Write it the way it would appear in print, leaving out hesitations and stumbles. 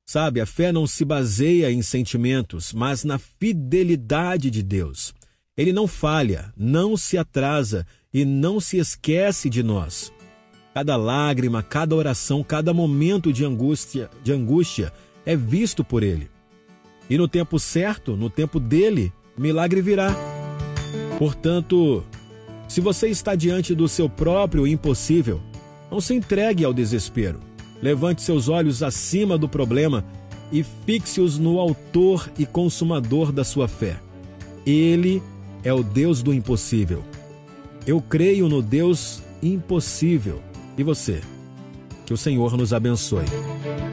Sabe, a fé não se baseia em sentimentos, mas na fidelidade de Deus. Ele não falha, não se atrasa e não se esquece de nós. Cada lágrima, cada oração, cada momento de angústia é visto por Ele. E no tempo certo, no tempo dele, milagre virá. Portanto, se você está diante do seu próprio impossível, não se entregue ao desespero. Levante seus olhos acima do problema e fixe-os no autor e consumador da sua fé. Ele é o Deus do impossível. Eu creio no Deus impossível. E você? Que o Senhor nos abençoe.